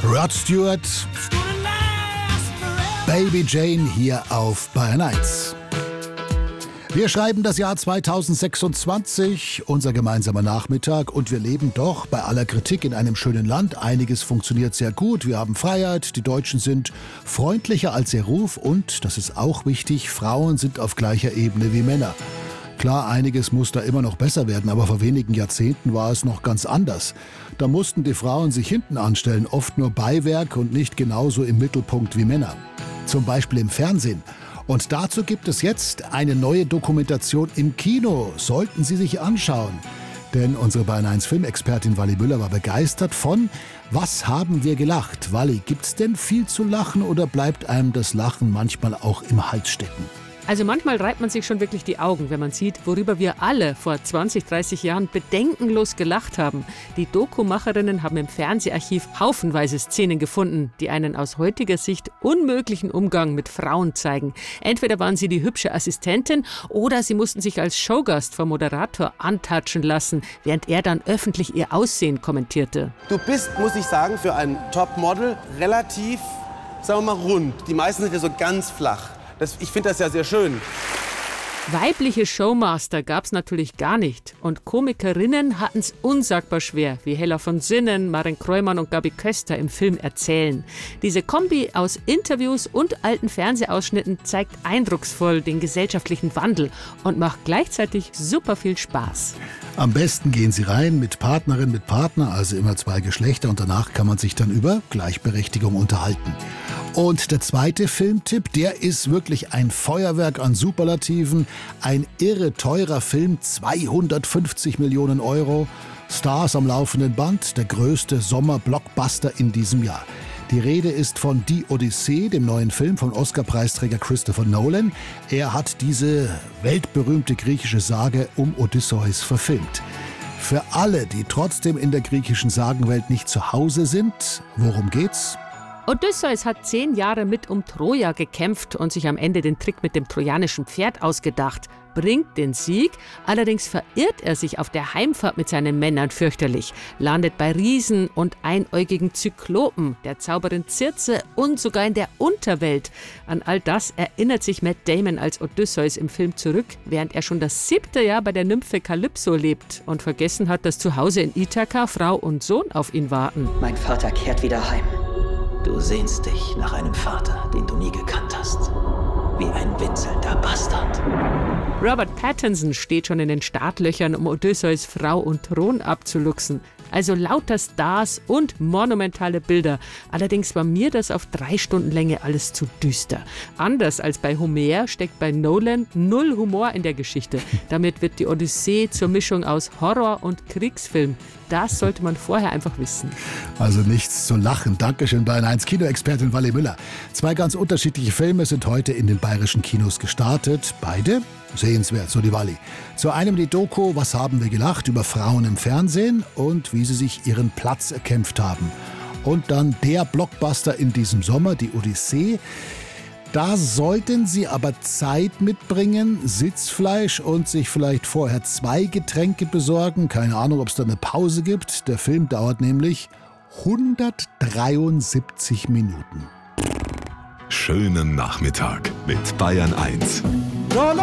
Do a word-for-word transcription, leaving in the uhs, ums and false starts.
Rod Stewart, Baby Jane hier auf Bayern eins. Wir schreiben das Jahr zweitausendsechsundzwanzig, unser gemeinsamer Nachmittag, und wir leben doch bei aller Kritik in einem schönen Land. Einiges funktioniert sehr gut, wir haben Freiheit, die Deutschen sind freundlicher als ihr Ruf und, das ist auch wichtig, Frauen sind auf gleicher Ebene wie Männer. Klar, einiges muss da immer noch besser werden, aber vor wenigen Jahrzehnten war es noch ganz anders. Da mussten die Frauen sich hinten anstellen, oft nur Beiwerk und nicht genauso im Mittelpunkt wie Männer. Zum Beispiel im Fernsehen. Und dazu gibt es jetzt eine neue Dokumentation im Kino. Sollten Sie sich anschauen. Denn unsere Bayern eins Filmexpertin Wally Müller war begeistert von Was haben wir gelacht? Wally, gibt's denn viel zu lachen oder bleibt einem das Lachen manchmal auch im Hals stecken? Also manchmal reibt man sich schon wirklich die Augen, wenn man sieht, worüber wir alle vor zwanzig, dreißig Jahren bedenkenlos gelacht haben. Die Dokumacherinnen haben im Fernseharchiv haufenweise Szenen gefunden, die einen aus heutiger Sicht unmöglichen Umgang mit Frauen zeigen. Entweder waren sie die hübsche Assistentin oder sie mussten sich als Showgast vom Moderator antatschen lassen, während er dann öffentlich ihr Aussehen kommentierte. Du bist, muss ich sagen, für ein Topmodel relativ, sagen wir mal, rund. Die meisten sind ja so ganz flach. Das, ich finde das ja sehr schön. Weibliche Showmaster gab es natürlich gar nicht. Und Komikerinnen hatten es unsagbar schwer, wie Hella von Sinnen, Maren Kreumann und Gabi Köster im Film erzählen. Diese Kombi aus Interviews und alten Fernsehausschnitten zeigt eindrucksvoll den gesellschaftlichen Wandel und macht gleichzeitig super viel Spaß. Am besten gehen Sie rein mit Partnerin, mit Partner, also immer zwei Geschlechter, und danach kann man sich dann über Gleichberechtigung unterhalten. Und der zweite Filmtipp, der ist wirklich ein Feuerwerk an Superlativen. Ein irre teurer Film, zweihundertfünfzig Millionen Euro. Stars am laufenden Band, der größte Sommer-Blockbuster in diesem Jahr. Die Rede ist von Die Odyssee, dem neuen Film von Oscar-Preisträger Christopher Nolan. Er hat diese weltberühmte griechische Sage um Odysseus verfilmt. Für alle, die trotzdem in der griechischen Sagenwelt nicht zu Hause sind, worum geht's? Odysseus hat zehn Jahre mit um Troja gekämpft und sich am Ende den Trick mit dem trojanischen Pferd ausgedacht. Bringt den Sieg, allerdings verirrt er sich auf der Heimfahrt mit seinen Männern fürchterlich, landet bei Riesen und einäugigen Zyklopen, der Zauberin Circe und sogar in der Unterwelt. An all das erinnert sich Matt Damon als Odysseus im Film zurück, während er schon das siebte Jahr bei der Nymphe Kalypso lebt und vergessen hat, dass zu Hause in Ithaka Frau und Sohn auf ihn warten. Mein Vater kehrt wieder heim. Du sehnst dich nach einem Vater, den du nie gekannt hast. Wie ein winselnder Bastard. Robert Pattinson steht schon in den Startlöchern, um Odysseus Frau und Thron abzuluxen. Also lauter Stars und monumentale Bilder. Allerdings war mir das auf drei Stunden Länge alles zu düster. Anders als bei Homer steckt bei Nolan null Humor in der Geschichte. Damit wird die Odyssee zur Mischung aus Horror- und Kriegsfilm. Das sollte man vorher einfach wissen. Also nichts zu lachen. Dankeschön, Bayern eins Kinoexpertin Wally Müller. Zwei ganz unterschiedliche Filme sind heute in den bayerischen Kinos gestartet. Beide sehenswert, so die Wally. Zu einem die Doku Was haben wir gelacht über Frauen im Fernsehen und wie sie sich ihren Platz erkämpft haben. Und dann der Blockbuster in diesem Sommer, die Odyssee. Da sollten Sie aber Zeit mitbringen, Sitzfleisch und sich vielleicht vorher zwei Getränke besorgen. Keine Ahnung, ob es da eine Pause gibt. Der Film dauert nämlich hundertdreiundsiebzig Minuten. Schönen Nachmittag mit Bayern eins.